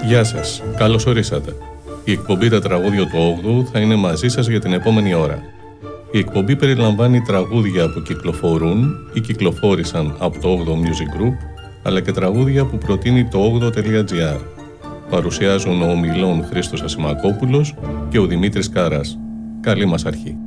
Γεια σας, καλώς ορίσατε. Η εκπομπή «Τα τραγούδια του 8ου» θα είναι μαζί σας για την επόμενη ώρα. Η εκπομπή περιλαμβάνει τραγούδια που κυκλοφορούν ή κυκλοφόρησαν από το 8ο Music Group, αλλά και τραγούδια που προτείνει το 8o.gr. Παρουσιάζουν ο ομιλών Χρήστος Ασημακόπουλος και ο Δημήτρης Κάρας. Καλή μας αρχή.